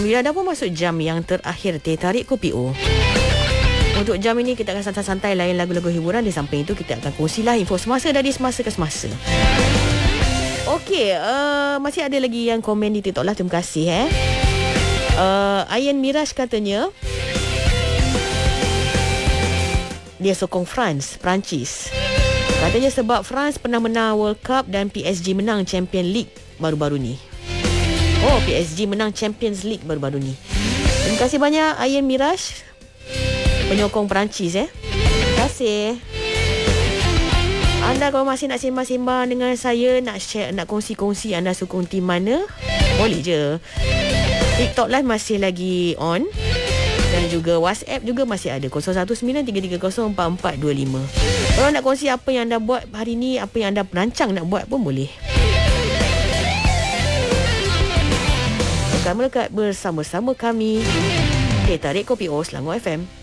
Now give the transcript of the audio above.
Alhamdulillah dah pun masuk jam yang terakhir Teh Tarik Kopi O. Untuk jam ini kita akan santai-santai layan lagu-lagu hiburan. Di samping itu kita akan kongsilah info semasa dari semasa ke semasa. Okey, masih ada lagi yang komen di TikTok lah. Terima kasih Ayan Miraj katanya dia sokong Perancis. Katanya sebab France pernah menang World Cup dan PSG menang Champions League baru-baru ni. PSG menang Champions League baru-baru ni. Terima kasih banyak Ayan Miraj, penyokong Perancis. Terima kasih. Anda kalau masih nak sembang-sembang dengan saya, nak share, nak kongsi-kongsi anda sokong tim mana, boleh je. TikTok Live masih lagi on. Dan juga WhatsApp juga masih ada 0193304425. Kalau nak kongsi apa yang anda buat hari ni, apa yang anda merancang nak buat pun boleh. Akan melekat bersama-sama kami Teh Tarik Kopi O Selangor FM.